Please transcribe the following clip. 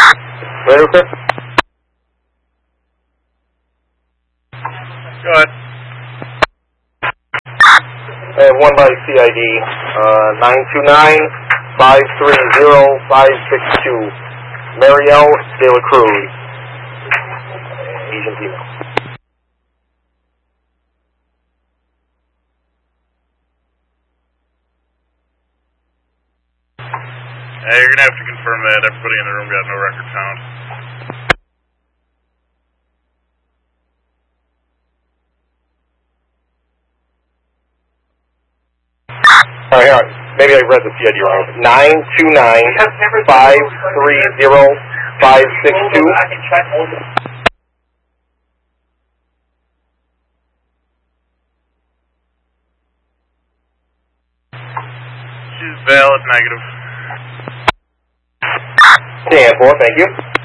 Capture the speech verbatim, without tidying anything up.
Ready, Chris? Go ahead. I have one by C I D, uh, nine two nine, five three zero, five six two, Marielle De La Cruz, Asian female. Hey, you're going to have to confirm that. Everybody in the room got no record found. All right, all right. Maybe I read the C I D wrong. nine two nine, five three zero, five six two. She's valid, negative. ten four, thank you.